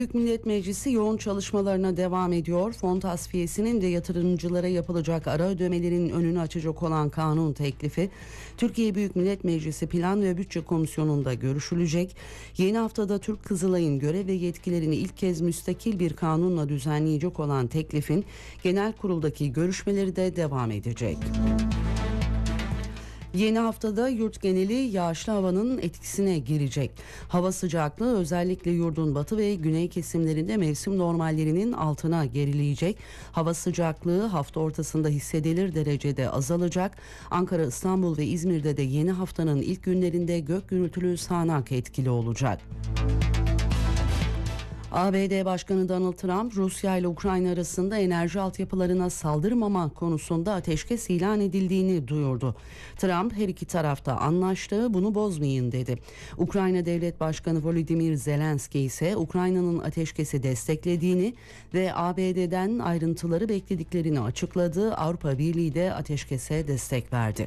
Büyük Millet Meclisi yoğun çalışmalarına devam ediyor. Fon tasfiyesinin de yatırımcılara yapılacak ara ödemelerin önünü açacak olan kanun teklifi Türkiye Büyük Millet Meclisi Plan ve Bütçe Komisyonu'nda görüşülecek. Yeni haftada Türk Kızılay'ın görev ve yetkilerini ilk kez müstakil bir kanunla düzenleyecek olan teklifin genel kuruldaki görüşmeleri de devam edecek. Yeni haftada yurt geneli yağışlı havanın etkisine girecek. Hava sıcaklığı özellikle yurdun batı ve güney kesimlerinde mevsim normallerinin altına gerileyecek. Hava sıcaklığı hafta ortasında hissedilir derecede azalacak. Ankara, İstanbul ve İzmir'de de yeni haftanın ilk günlerinde gök gürültülü sağanak etkili olacak. ABD Başkanı Donald Trump, Rusya ile Ukrayna arasında enerji altyapılarına saldırmama konusunda ateşkes ilan edildiğini duyurdu. Trump, her iki tarafta anlaştı, bunu bozmayın dedi. Ukrayna Devlet Başkanı Volodymyr Zelenskiy ise Ukrayna'nın ateşkesi desteklediğini ve ABD'den ayrıntıları beklediklerini açıkladı. Avrupa Birliği de ateşkese destek verdi.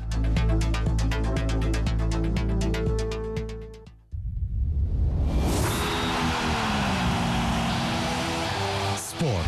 Spor.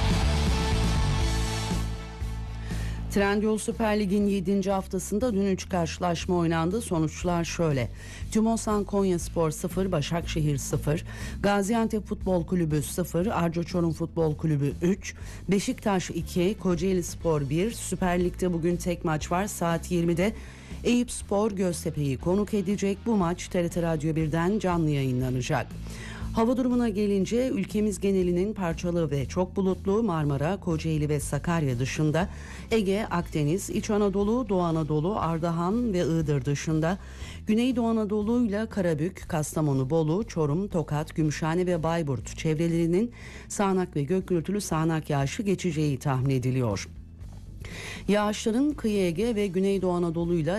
Trendyol Süper Lig'in 7. haftasında dün 3 karşılaşma oynandı. Sonuçlar şöyle: Tümosan Konyaspor 0, Başakşehir 0, Gaziantep Futbol Kulübü 0, Arca Çorum Futbol Kulübü 3, Beşiktaş 2, Kocaelispor 1. Süper Lig'de bugün tek maç var. Saat 20'de Eyüpspor Göztepe'yi konuk edecek. Bu maç TRT Radyo 1'den canlı yayınlanacak. Hava durumuna gelince ülkemiz genelinin parçalı ve çok bulutlu, Marmara, Kocaeli ve Sakarya dışında Ege, Akdeniz, İç Anadolu, Doğu Anadolu, Ardahan ve Iğdır dışında Güneydoğu Anadolu ile Karabük, Kastamonu, Bolu, Çorum, Tokat, Gümüşhane ve Bayburt çevrelerinin sağanak ve gök gürültülü sağanak yağışı geçeceği tahmin ediliyor. Yağışların kıyı Ege ve Güneydoğu Anadolu ile